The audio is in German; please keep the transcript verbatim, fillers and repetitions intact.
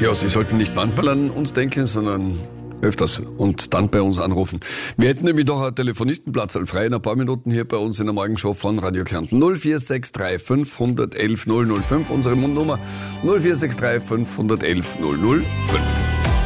Ja, Sie sollten nicht manchmal an uns denken, sondern öfters und dann bei uns anrufen. Wir hätten nämlich noch einen Telefonistenplatz frei in ein paar Minuten hier bei uns in der Morgenshow von Radio Kärnten. null vier sechs drei fünf eins eins null null fünf, unsere Mundnummer null vier sechs drei fünf eins eins null null fünf.